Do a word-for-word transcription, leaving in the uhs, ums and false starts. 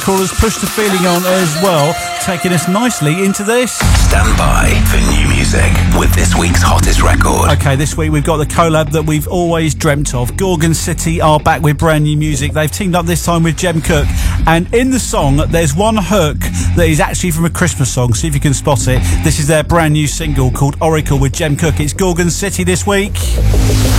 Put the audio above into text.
Callers push the feeling on as well, taking us nicely into this. Stand by for new music with this week's hottest record. Okay, this week we've got the collab that we've always dreamt of. Gorgon City are back with brand new music. They've teamed up this time with Jem Cook, and in the song there's one hook that is actually from a Christmas song. See if you can spot it. This is their brand new single called Oracle with Jem Cook. It's Gorgon City this week.